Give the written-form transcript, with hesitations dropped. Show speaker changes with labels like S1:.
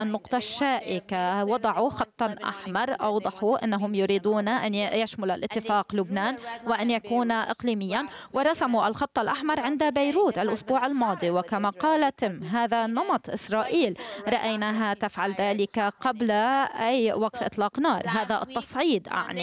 S1: النقطة الشائكة، وضعوا خطا أحمر، أوضحوا أنهم يريدون أن يشمل الاتفاق لبنان وأن يكون إقليميا، ورسموا الخط الأحمر عند بيروت الأسبوع الماضي. وكما قال تيم، هذا نمط إسرائيل، رأيناها تفعل ذلك قبل أي وقف إطلاق نار. هذا التصعيد أعني